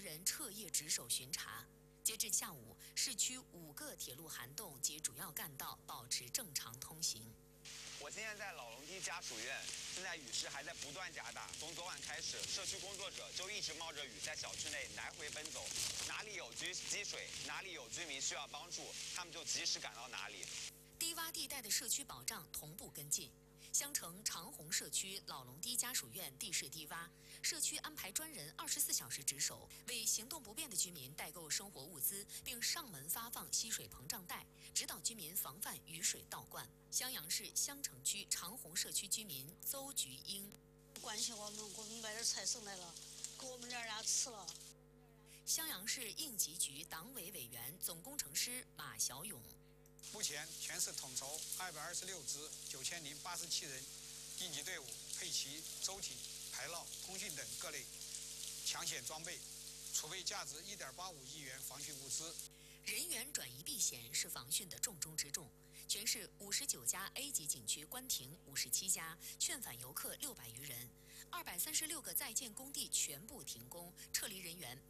人彻夜值守巡查。截至下午，市区5个铁路涵洞及主要干道保持正常通行。 我今天在老龙堤家属院，现在雨势还在不断加大。从昨晚开始，社区工作者就一直冒着雨在小区内来回奔走，哪里有积水，哪里有居民需要帮助，他们就及时赶到哪里。 低洼地带的社区保障同步跟进。襄城长虹社区老龙堤家属院地势低洼，社区安排专人24小时值守，为行动不便的居民代购生活物资，并上门发放吸水膨胀袋，指导居民防范雨水倒灌。襄阳市襄城区长虹社区居民邹菊英： 关心我们买点菜送来了，给我们俩吃了。 襄阳市应急局党委委员、总工程师马小勇。 目前全市统筹226支9087人应急队伍，配齐舟艇、排涝、通讯等各类抢险装备，储备价值1.85亿元防汛物资。 人员转移避险是防汛的重中之重。全市59家 A 级景区关停57家，劝返游客600余人，236个在建工地全部停工，撤离人员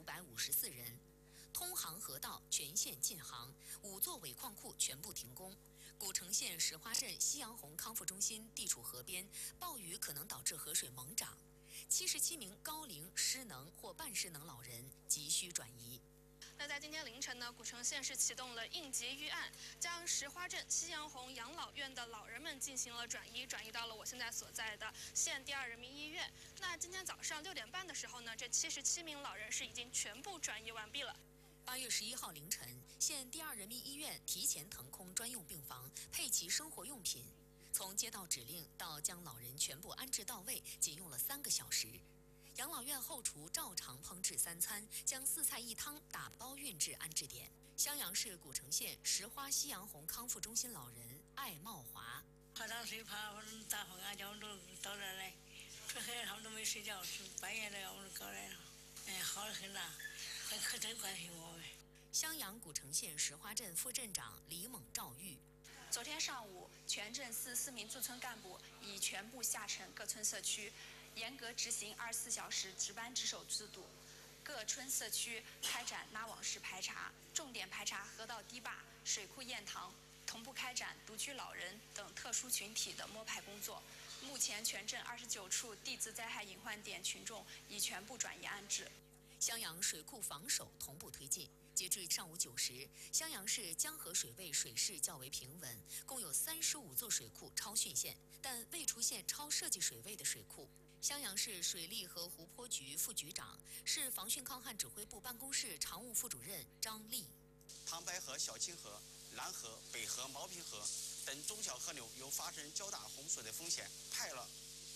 8554人。通航河道全线禁航，5座尾矿库全部停工。古城县石花镇夕阳红康复中心地处河边，暴雨可能导致河水猛涨，77名高龄失能或半失能老人急需转移。 那在今天凌晨呢，古城县是启动了应急预案，将石花镇夕阳红养老院的老人们进行了转移到了我现在所在的县第2人民医院。那今天早上6点半的时候呢，这77名老人是已经全部转移完毕了。 8月11号凌晨，县第2人民医院提前腾空专用病房，配齐生活用品。从接到指令到将老人全部安置到位，仅用了3个小时。养老院后厨照常烹制3餐，将4菜1汤打包运至安置点。襄阳市古城县石花夕阳红康复中心老人艾茂华： 怕他睡，怕我们打昏啊，叫我们都到这儿来。这黑他们都没睡觉，半夜都要我们搞来了。好得很呐，可真关心我们。 襄阳古城县石花镇副镇长李猛赵玉： 昨天上午，全镇44名驻村干部已全部下沉各村社区，严格执行24小时值班值守制度。各村社区开展拉网式排查，重点排查河道堤坝、水库堰塘，同步开展独居老人等特殊群体的摸排工作。目前，全镇29处地质灾害隐患点群众已全部转移安置。 襄阳水库防守同步推进。截至上午9时，襄阳市江河水位水势较为平稳，共有35座水库超汛线，但未出现超设计水位的水库。襄阳市水利和湖泊局副局长、市防汛抗旱指挥部办公室常务副主任张丽： 唐白河、小清河、南河、北河、毛坪河等中小河流有发生较大洪水的风险，派了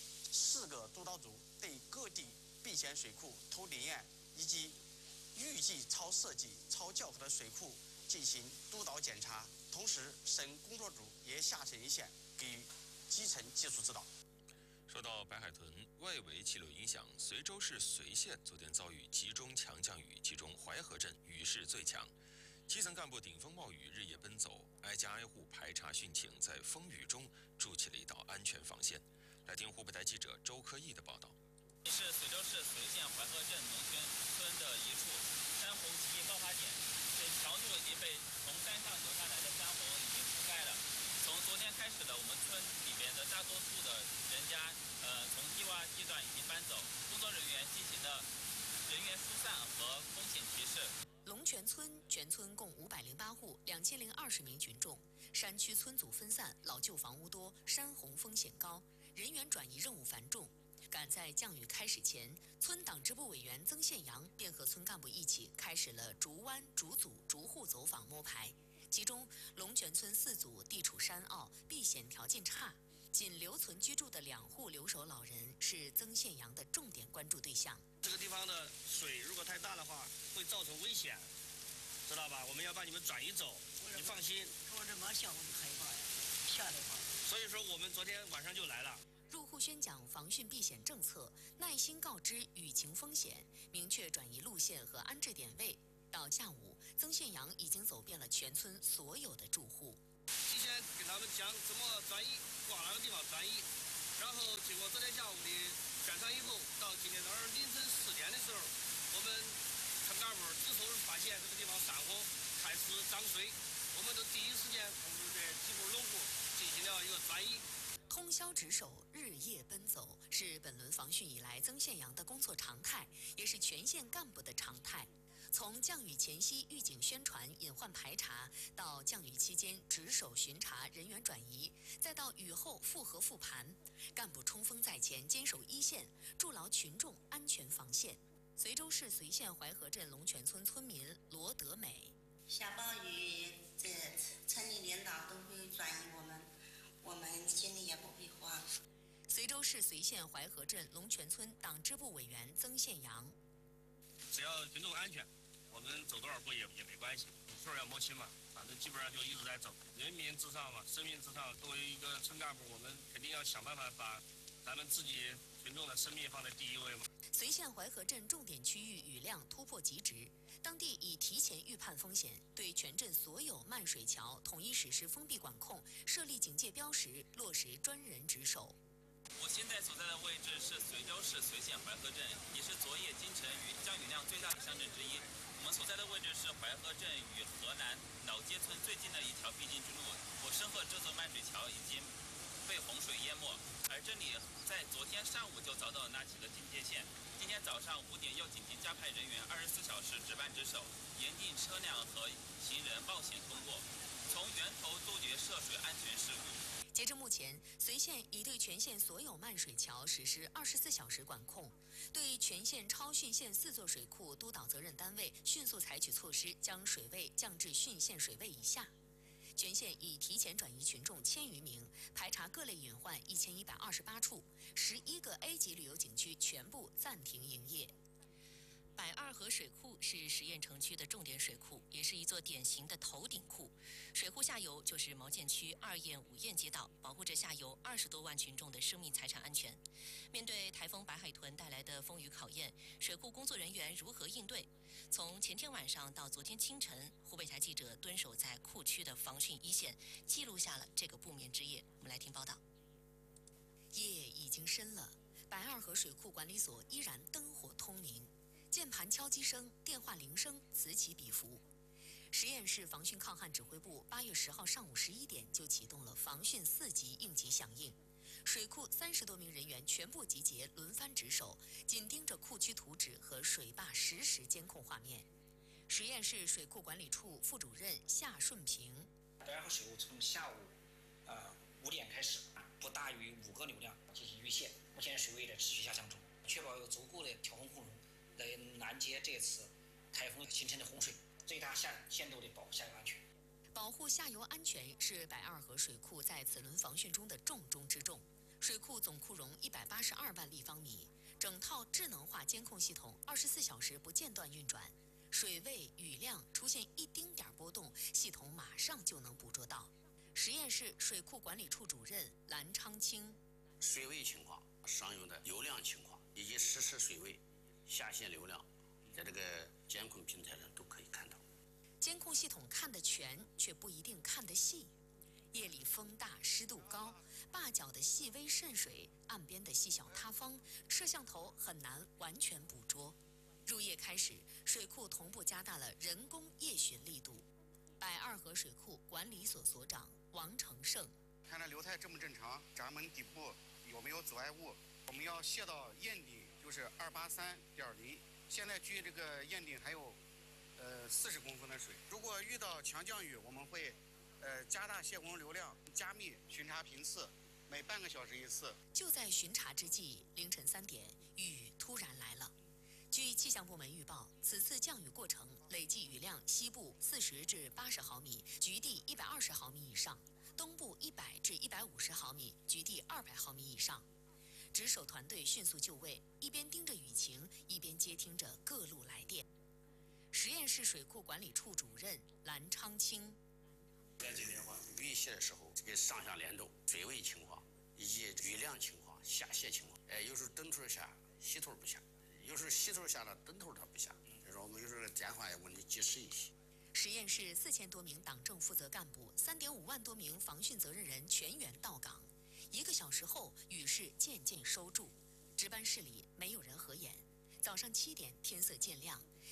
4个督导组对各地避险水库、头顶堰以及预计超设计、超较核的水库进行督导检查，同时省工作组也下沉一线，给予基层技术指导。 受到白海豚外围气流影响，随州市随县昨天遭遇集中强降雨，其中淮河镇雨势最强。基层干部顶风冒雨，日夜奔走，挨家挨户排查汛情，在风雨中筑起了一道安全防线。来听湖北台记者周科毅的报道。 是随州市随县淮河镇农村的一处山洪极易爆发点，这桥柱已经被从山上流下来的山洪已经覆盖了。从昨天开始的，我们村里边的大多数的人家，从低洼地段已经搬走，工作人员进行了人员疏散和风险提示。 龙泉村全村共508户，2020名群众。山区村组分散，老旧房屋多，山洪风险高，人员转移任务繁重。赶在降雨开始前，村党支部委员曾宪阳便和村干部一起开始了逐湾、逐组、逐户走访摸排。其中，龙泉村4组地处山坳，避险条件差，仅留存居住的2户留守老人是曾宪阳的重点关注对象。 这个地方的水如果太大的话，会造成危险，知道吧？我们要把你们转移走，你放心。 我这么小，我就害怕呀，吓得慌。 所以说，我们昨天晚上就来了。 入户宣讲防汛避险政策，耐心告知雨情风险，明确转移路线和安置点位。到下午，曾宪阳已经走遍了全村所有的住户。 提前跟他们讲怎么转移，往哪个地方转移，然后经过昨天下午的宣传以后，到今天早上凌晨4点的时候，我们发现这个地方山洪开始涨水，我们都第一时间通知这几户农户进行了一个转移。 通宵值守、日夜奔走，是本轮防汛以来曾县阳的工作常态，也是全县干部的常态。从降雨前夕预警宣传、隐患排查，到降雨期间值守巡查、人员转移，再到雨后复核复盘，干部冲锋在前，坚守一线，筑牢群众安全防线。随州市随县淮河镇龙泉村村民罗德美： 下暴雨，这村里领导都会转移我们心里也不会慌。 随州市随县淮河镇龙泉村党支部委员曾宪阳： 只要群众安全，我们走多少步也没关系，数要摸清嘛，反正基本上就一直在走。人民至上嘛，生命至上。作为一个村干部，我们肯定要想办法把咱们自己群众的生命放在第一位嘛。 随县淮河镇重点区域雨量突破极值，当地已提前预判风险，对全镇所有漫水桥统一实施封闭管控，设立警戒标识，落实专人值守。 我现在所在的位置是随州市随县淮河镇，也是昨夜京城降雨量最大的乡镇之一。我们所在的位置是淮河镇与河南老街村最近的一条必经之路。我身后这座漫水桥已经被洪水淹没，而这里在昨天上午就遭到了那几个警戒线。今天早上5点又紧急加派人员24小时值班值守，严禁车辆和行人冒险通过，从源头杜绝涉水安全事故。 截至目前，随县已对全县所有漫水桥实施24小时管控，对全县超汛县4座水库督导责任单位迅速采取措施，将水位降至汛县水位以下。全县已提前转移群众1000余名，排查各类隐患1128处，11个 A 级旅游景区全部暂停营业。 百二河水库是实验城区的重点水库，也是一座典型的头顶库。水库下游就是毛涧区2堰5堰街道，保护着下游20多万群众的生命财产安全。面对台风白海豚带来的风雨考验，水库工作人员如何应对？从前天晚上到昨天清晨，湖北台记者蹲守在库区的防汛一线，记录下了这个不眠之夜。我们来听报道。 夜已经深了，百二河水库管理所依然灯火通明。键盘敲击声、电话铃声此起彼伏。十堰市防汛抗旱指挥部8月10号上午11点就启动了防汛4级应急响应，水库30多名人员全部集结，轮番值守，紧盯着库区图纸和水坝实时监控画面。十堰市水库管理处副主任夏顺平： 百二河水库从下午5点开始，不大于5个流量进行预泄，目前水位的持续下降中，确保有足够的调控库容来拦截这次台风形成的洪水，最大限度地保护下游安全。 保护下游安全是百二河水库在此轮防汛中的重中之重。水库总库容182万立方米，整套智能化监控系统24小时不间断运转，水位、雨量出现一丁点波动，系统马上就能捕捉到。十堰市水库管理处主任蓝昌清： 水位情况、上游的流量情况以及实时水位、下线流量，在这个监控平台上都可以看到。 监控系统看得全，却不一定看得细。夜里风大湿度高，坝脚的细微渗水，岸边的细小塌方，摄像头很难完全捕捉。入夜开始，水库同步加大了人工夜巡力度。百二河水库管理所所长王成胜： 看这流态正不正常，闸门底部有没有阻碍物，我们要泄到堰顶，就是283.0。现在距这个堰顶还有40公分的水。如果遇到强降雨，我们会加大泄洪流量，加密巡查频次，每半个小时一次。 就在巡查之际，凌晨3点，雨突然来了。据气象部门预报，此次降雨过程累计雨量西部40至80毫米，局地120毫米以上；东部100至150毫米，局地200毫米以上。值守团队迅速就位，一边盯着雨情，一边接听着各路来电。十堰市水库管理处主任蓝昌清： 在接电话预泄的时候，这个上下联动、水位情况以及雨量情况、下泄情况，有时候灯头下，西头不下；有时候西头下了，灯头它不下。所以说我们有时候电话也问的及时一些。 十堰市4000多名党政负责干部、3.5万多名防汛责任人全员到岗。1个小时后，雨势渐渐收住，值班室里没有人合眼。早上7点，天色渐亮，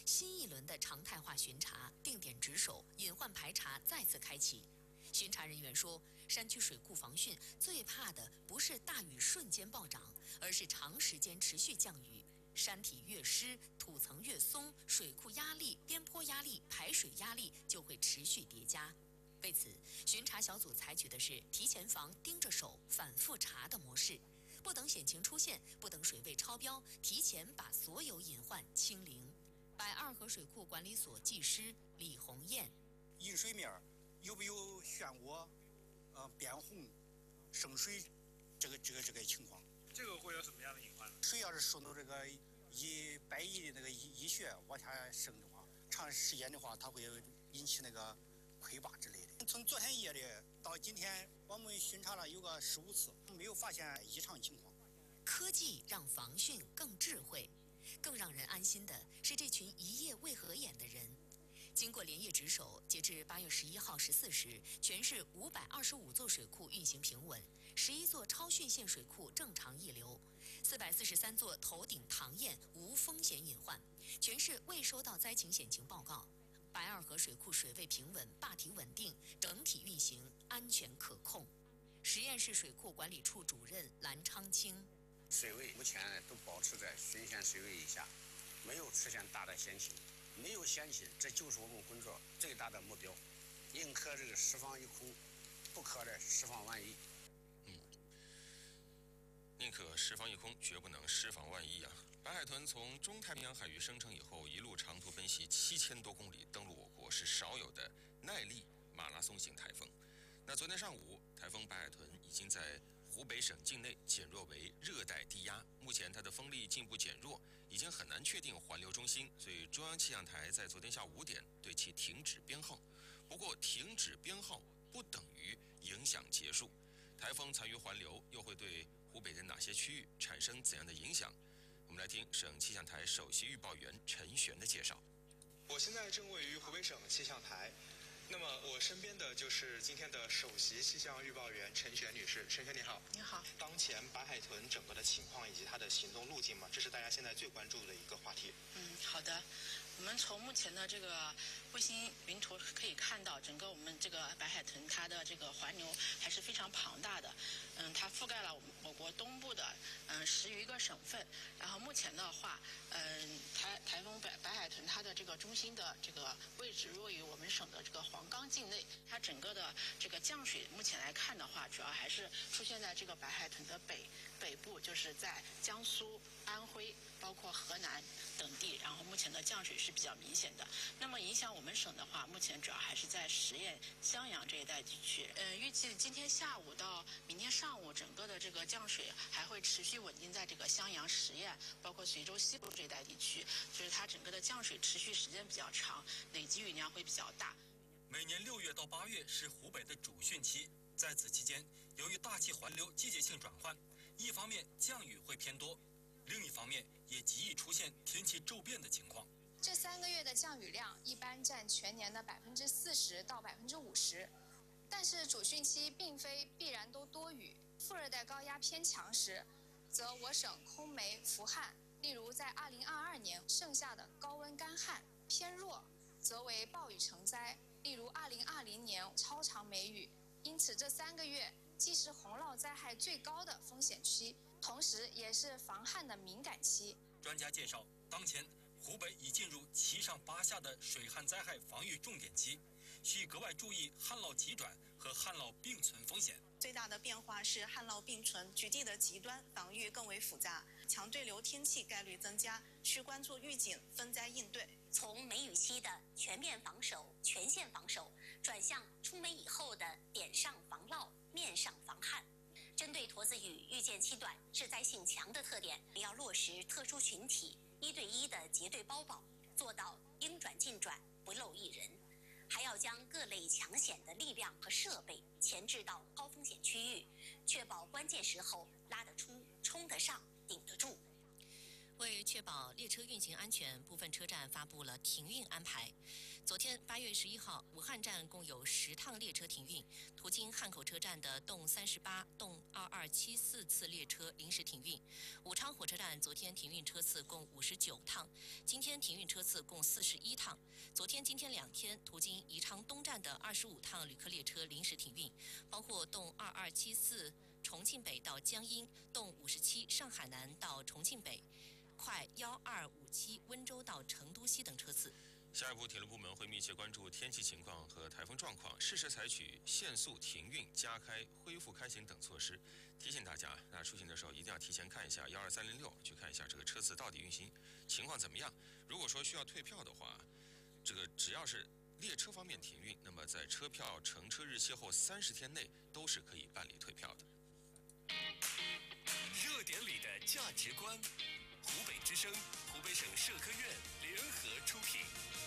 新一轮的常态化巡查、定点值守、隐患排查再次开启。巡查人员说，山区水库防汛最怕的不是大雨瞬间暴涨，而是长时间持续降雨。山体越湿，土层越松，水库压力、边坡压力、排水压力就会持续叠加。为此，巡查小组采取的是提前防、盯着手、反复查的模式，不等险情出现，不等水位超标，提前把所有隐患清零。白二河水库管理所技师李红艳， 饮水面有没有漩涡、变红、渗水这个情况？ 这个会有什么样的隐患呢？ 水要是顺着这个百亿的那个溢血往下渗的话，长时间的话，它会引起那个溃坝之类的。从昨天夜里到今天，我们巡查了有个15次，没有发现异常情况。 科技让防汛更智慧，更让人安心的是这群一夜未合眼的人。经过连夜值守，截至8月11号14时，全市525座水库运行平稳，11座超汛线水库正常溢流，443座头顶塘堰无风险隐患，全市未收到灾情险情报告。白二河水库水位平稳，坝体稳定，整体运行安全可控。实验室水库管理处主任蓝昌清， 水位目前都保持在汛线水位以下，没有出现大的险情。没有险情，这就是我们工作最大的目标，宁可这个释放一空，不可的释放万一。 宁可释放一空，绝不能释放万一啊！白海豚从中太平洋海域生成以后，一路长途奔袭7000多公里，登陆我国，是少有的耐力马拉松型台风。那昨天上午，台风白海豚已经在湖北省境内减弱为热带低压，目前它的风力进一步减弱，已经很难确定环流中心，所以中央气象台在昨天下午5点对其停止编号。不过，停止编号不等于影响结束。台风残余环流又会对湖北的哪些区域产生怎样的影响？我们来听省气象台首席预报员陈璇的介绍。 我现在正位于湖北省气象台。那么我身边的就是今天的首席气象预报员陈璇女士。陈璇你好。 你好。 当前白海豚整个的情况以及它的行动路径嘛，这是大家现在最关注的一个话题。 好的。我们从目前的这个卫星云图可以看到，整个我们这个白海豚它的这个环流还是非常庞大的。它覆盖了我国东部的10余个省份。然后目前的话，台风白海豚它的这个中心的这个位置位于我们省的这个黄冈境内。它整个的这个降水目前来看的话，主要还是出现在这个白海豚的北部，就是在江苏、安徽，包括河南等地。然后目前的降水是比较明显的。那么影响我们省的话，目前主要还是在十堰、襄阳这一带地区。预计今天下午到明天上午，整个的这个降水还会持续稳定在这个襄阳、十堰，包括随州西部这一带地区，就是它整个的降水持续时间比较长，累积雨量会比较大。 每年6月到8月是湖北的主汛期，在此期间，由于大气环流季节性转换，一方面降雨会偏多，另一方面也极易出现天气骤变的情况。 这3个月的降雨量一般占全年的40%到50%，但是主汛期并非必然都多雨。副热带高压偏强时，则我省空梅伏旱。例如在2022年盛夏的高温干旱；偏弱则为暴雨成灾。例如2020年超长梅雨。因此这3个月既是洪涝灾害最高的风险期，同时也是防旱的敏感期。 专家介绍，当前湖北已进入7上8下的水旱灾害防御重点期，需格外注意旱涝急转和旱涝并存风险。 最大的变化是旱涝并存，局地的极端防御更为复杂，强对流天气概率增加，需关注预警、分灾应对。 从梅雨期的全面防守、全线防守，转向出梅以后的点上防涝、面上防旱。针对沱子雨预见期短、致灾性强的特点，要落实特殊群体1对1的结对包保，做到应转尽转，不漏一人。还要将各类抢险的力量和设备前置到高风险区域，确保关键时候拉得出、冲得上、顶得住。 为确保列车运行安全，部分车站发布了停运安排。昨天8月11号，武汉站共有10趟列车停运，途经汉口车站的动38、动2274次列车临时停运。武昌火车站昨天停运车次共59趟，今天停运车次共41趟。昨天、今天2天，途经宜昌东站的25趟旅客列车临时停运，包括动2274重庆北到江阴，动57上海南到重庆北，快1257温州到成都西等车次。 下一步，铁路部门会密切关注天气情况和台风状况，适时采取限速、停运、加开、恢复开行等措施。提醒大家，出行的时候一定要提前看一下12306，去看一下这个车次到底运行情况怎么样。如果说需要退票的话，这个只要是列车方面停运，那么在车票乘车日期后30天内都是可以办理退票的。 热点里的价值观，湖北之声、湖北省社科院联合出品。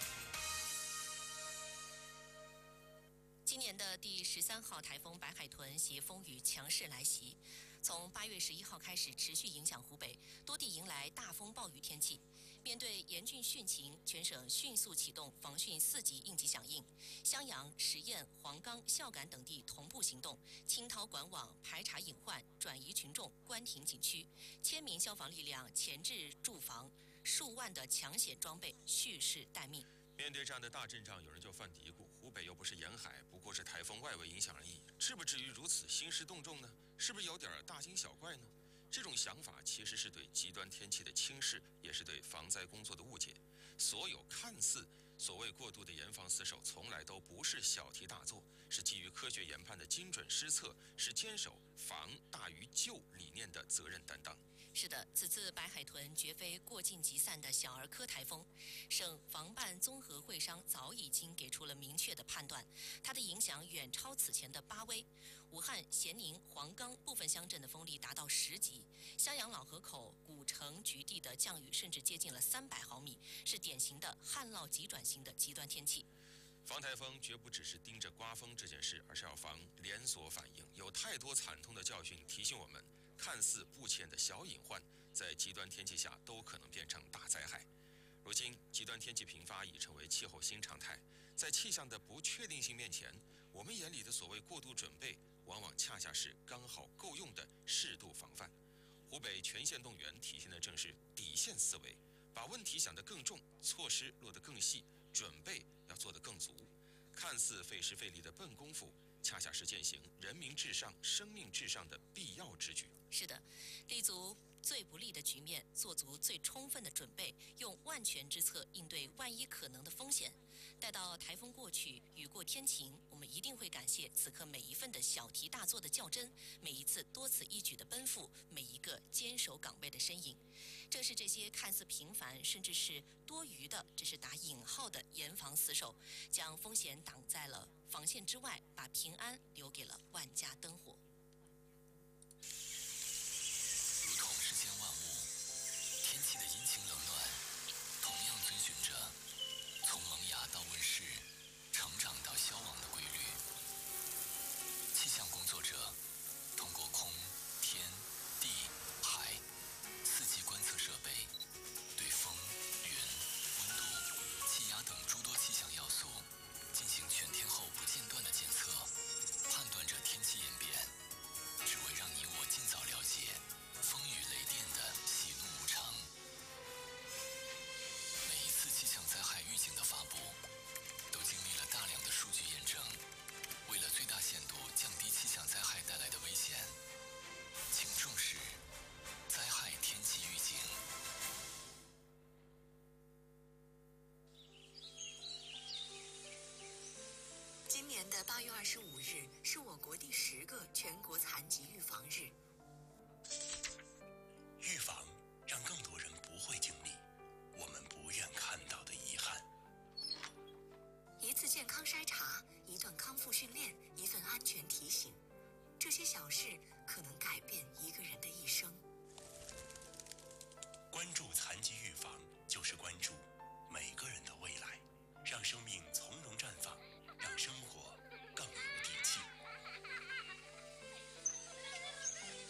今年的第13号台风白海豚携风雨强势来袭，从8月11号开始持续影响湖北，多地迎来大风暴雨天气。面对严峻汛情，全省迅速启动防汛4级应急响应，襄阳、十堰、黄冈、孝感等地同步行动，清涛管网，排查隐患，转移群众，关停景区，千名消防力量前置驻防，数万的抢险装备蓄势待命。 面对这样的大阵仗，有人就犯嘀咕：湖北又不是沿海，不过是台风外围影响而已，至不至于如此兴师动众呢？是不是有点大惊小怪呢？这种想法其实是对极端天气的轻视，也是对防灾工作的误解。所有看似所谓过度的严防死守，从来都不是小题大做，是基于科学研判的精准施策，是坚守防大于救理念的责任担当。 是的，此次白海豚绝非过尽即散的小儿科台风，省防办综合会商早已经给出了明确的判断，它的影响远超此前的8威。武汉、咸宁、黄冈部分乡镇的风力达到10级，襄阳老河口、古城局地的降雨甚至接近了300毫米，是典型的旱涝急转型的极端天气。 防台风绝不只是盯着刮风这件事，而是要防连锁反应。有太多惨痛的教训提醒我们，看似不浅的小隐患，在极端天气下都可能变成大灾害。如今，极端天气频发已成为气候新常态。在气象的不确定性面前，我们眼里的所谓过度准备，往往恰恰是刚好够用的适度防范。湖北全线动员体现的正是底线思维，把问题想得更重，措施落得更细，准备要做得更足。看似费时费力的笨功夫，恰恰是践行人民至上、生命至上的必要之举。 是的，立足最不利的局面，做足最充分的准备，用万全之策应对万一可能的风险。待到台风过去，雨过天晴，我们一定会感谢此刻每一份的小题大做的较真，每一次多此一举的奔赴，每一个坚守岗位的身影。正是这些看似平凡，甚至是多余的，只是打引号的严防死守，将风险挡在了防线之外，把平安留给了万家灯火。 如同世间万物，天气的阴晴冷暖，同样遵循着从萌芽到问世、成长到消亡的规律。气象工作者通过空、天、地、海4级观测设备，对风、云、温度、气压等诸多气象要素进行全天候不间断的监测，判断着天气演变，只为让你我尽早了解风雨雷电的喜怒无常。每一次气象灾害预警的发布，都经历了大量的数据验证。为了最大限度降低气象灾害带来的危险，请重视灾害天气预警。 今年的8月25日是我国第10个全国残疾预防日。 预防让更多人不会经历我们不愿看到的遗憾。 一次健康筛查，一段康复训练，一份安全提醒，这些小事可能改变一个人的一生。 关注残疾预防，就是关注每个人的未来，让生命从容绽放，让生活更有底气。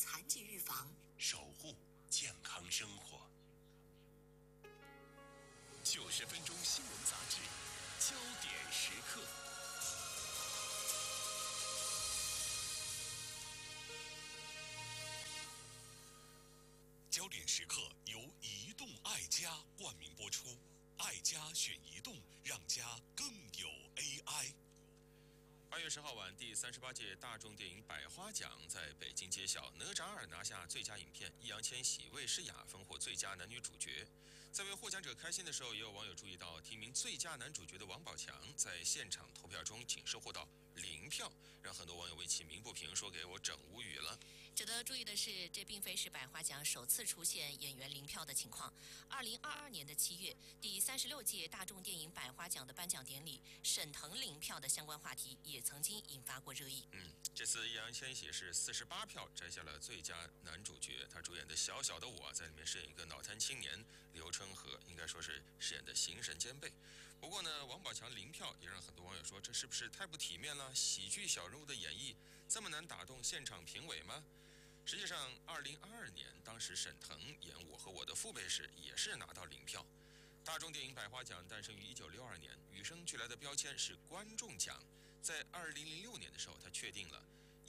残疾预防， 守护健康生活。90分钟新闻杂志，焦点时刻。焦点时刻由移动爱家冠名播出，爱家选移动，让家更有 AI。 8月10号晚，第38届大众电影百花奖在北京揭晓，哪吒2拿下最佳影片，易烊千玺、魏诗雅分获最佳男女主角。在为获奖者开心的时候，也有网友注意到，提名最佳男主角的王宝强在现场投票中仅收获到0票，让很多网友为其鸣不平，说给我整无语了。 值得注意的是，这并非是百花奖首次出现演员0票的情况。2022年的7月，第36届大众电影百花奖的颁奖典礼，沈腾0票的相关话题也曾经引发过热议。 这次易烊千玺是48票摘下了最佳男主角，他主演的《小小的我》在里面饰演一个脑瘫青年刘春和，应该说是饰演的形神兼备。不过呢，王宝强0票也让很多网友说，这是不是太不体面了？喜剧小人物的演绎这么难打动现场评委吗？实际上2022年，当时沈腾演《我和我的父辈》时也是拿到0票。大众电影百花奖诞生于1962年，与生俱来的标签是观众奖。在2006年的时候，他确定了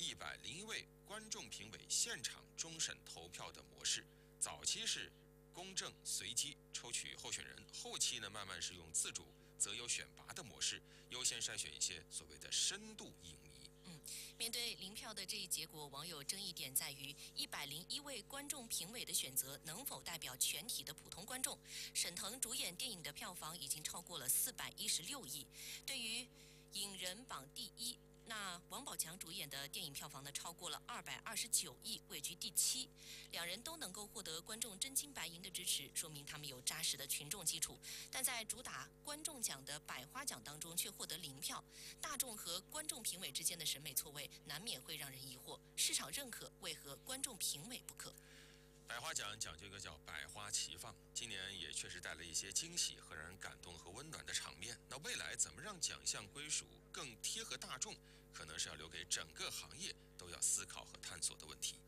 101位观众评委现场终审投票的模式。早期是公正随机抽取候选人，后期呢慢慢是用自主择优选拔的模式，优先筛选一些所谓的深度影迷。 面对0票的这一结果，网友争议点在于101位观众评委的选择能否代表全体的普通观众。沈腾主演电影的票房已经超过了416亿，对于影人榜第1，那王宝强主演的电影票房呢超过了229亿，位居第7。两人都能够获得观众真金白银的支持，说明他们有扎实的群众基础。但在主打观众奖的百花奖当中却获得0票，大众和观众评委之间的审美错位难免会让人疑惑，市场认可为何观众评委不可？ 百花奖讲究一个叫百花齐放，今年也确实带来一些惊喜和让人感动和温暖的场面。那未来怎么让奖项归属更贴合大众，可能是要留给整个行业都要思考和探索的问题。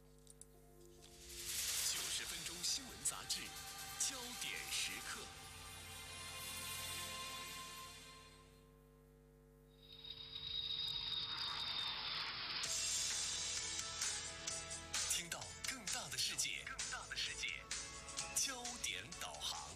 90分钟新闻杂志，焦点时刻。听到更大的世界，焦点导航。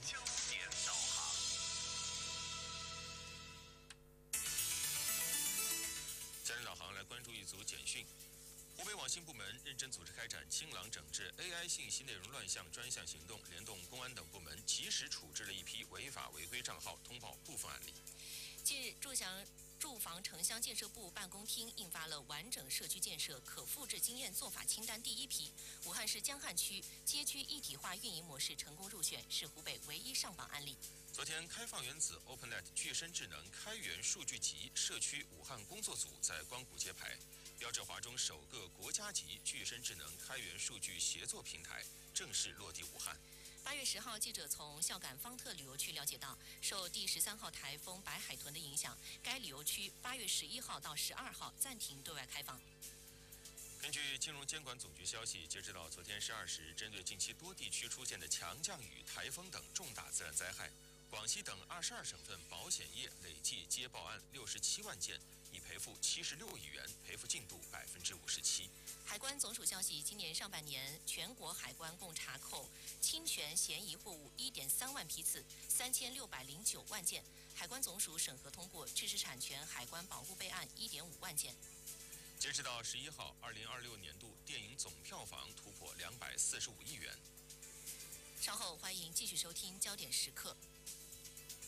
焦点导航来关注一组简讯。湖北网信部门认真组织开展清朗整治 AI 信息内容乱象专项行动，联动公安等部门，及时处置了一批违法违规账号，通报部分案例。 近日，住房城乡建设部办公厅印发了完整社区建设可复制经验做法清单第1批，武汉市江汉区街区一体化运营模式成功入选，是湖北唯一上榜案例。 昨天，开放原子 OpenLet 具身智能开源数据集社区武汉工作组在光谷揭牌，标志华中首个国家级具身智能开源数据协作平台正式落地武汉。 8月10号，记者从孝感方特旅游区了解到，受第13号台风白海豚的影响，该旅游区8月11号到12号暂停对外开放。 根据金融监管总局消息，截止到昨天12时，针对近期多地区出现的强降雨、台风等重大自然灾害，广西等22省份保险业累计接报案67万件，已赔付76亿元，赔付进度57%。 海关总署消息，今年上半年全国海关共查扣侵权嫌疑货物1.3万批次，3609万件。海关总署审核通过知识产权海关保护备案1.5万件。 截止到11号，2026年度电影总票房突破245亿元。 稍后欢迎继续收听焦点时刻。